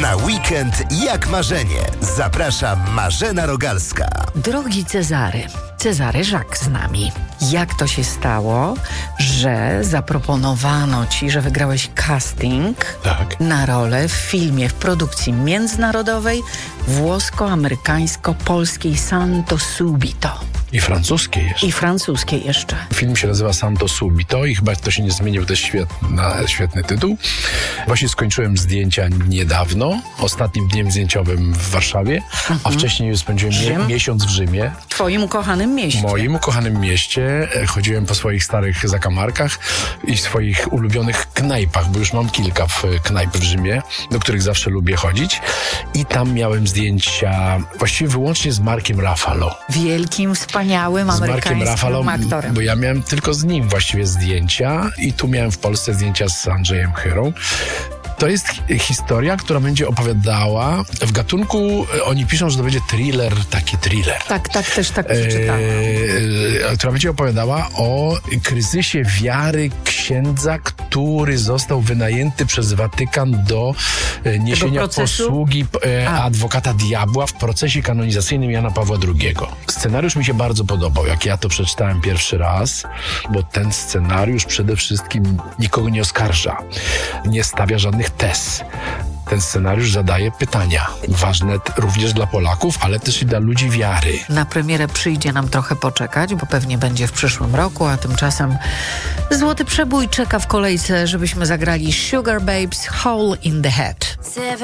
Na weekend jak marzenie. Zaprasza Marzena Rogalska. Drogi Cezary Jacques z nami. Jak to się stało, że zaproponowano ci, że wygrałeś casting na rolę w filmie w produkcji międzynarodowej, włosko-amerykańsko-polskiej Santo Subito? I francuskie jeszcze. Film się nazywa Santo Subito i chyba to się nie zmienił, to jest świetny tytuł. Właśnie skończyłem zdjęcia niedawno, ostatnim dniem zdjęciowym w Warszawie, a wcześniej spędziłem miesiąc w Rzymie. Twoim ukochanym mieście. Moim ukochanym mieście. Chodziłem po swoich starych zakamarkach i swoich ulubionych knajpach, bo już mam kilka knajp w Rzymie, do których zawsze lubię chodzić. I tam miałem zdjęcia właściwie wyłącznie z Markiem Ruffalo. Wielkim, wspaniałym amerykańskim aktorem. Bo ja miałem tylko z nim właściwie zdjęcia i tu miałem w Polsce zdjęcia z Andrzejem Chyrą. To jest historia, która będzie opowiadała w gatunku, oni piszą, że to będzie taki thriller. Tak, też tak przeczytałam. Która będzie opowiadała o kryzysie wiary księdza, który został wynajęty przez Watykan do niesienia posługi adwokata diabła w procesie kanonizacyjnym Jana Pawła II. Scenariusz mi się bardzo podobał, jak ja to przeczytałem pierwszy raz, bo ten scenariusz przede wszystkim nikogo nie oskarża, nie stawia żadnych tez. Ten scenariusz zadaje pytania, ważne również dla Polaków, ale też i dla ludzi wiary. Na premierę przyjdzie nam trochę poczekać, bo pewnie będzie w przyszłym roku, a tymczasem Złoty Przebój czeka w kolejce, żebyśmy zagrali Sugar Babes Hole in the Head.